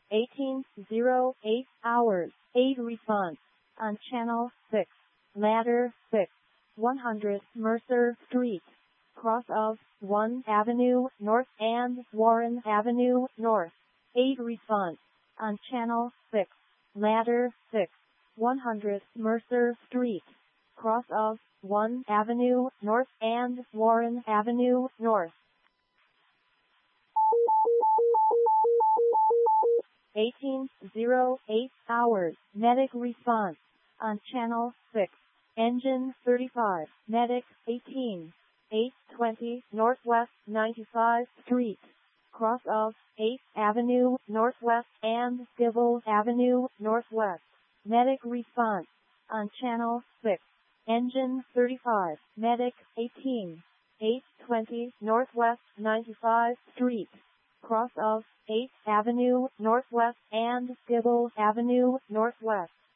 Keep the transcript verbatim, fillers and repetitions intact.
eighteen oh eight hours, eight response. On channel six, ladder six, one hundred Mercer Street, cross of one Avenue North and Warren Avenue North, eight response. On channel six, ladder six, one hundred Mercer Street, cross of one Avenue North and Warren Avenue North. eighteen oh eight hours, medic response. On channel six, engine thirty-five, medic eighteen, eight twenty Northwest ninety-fifth Street, cross of eighth Avenue Northwest and Civil Avenue Northwest, medic response. On channel six, engine thirty-five, medic eighteen, eight twenty Northwest ninety-fifth Street, cross of eighth Avenue Northwest and Civil Avenue Northwest.